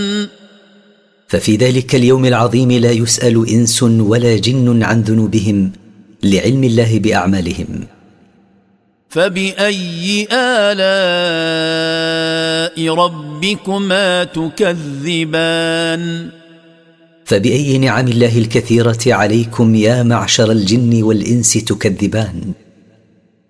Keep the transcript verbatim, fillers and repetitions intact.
ففي ذلك اليوم العظيم لا يسأل إنس ولا جن عن ذنوبهم لعلم الله بأعمالهم. فبأي آلاء ربكما تكذبان؟ فبأي نعم الله الكثيرة عليكم يا معشر الجن والإنس تكذبان؟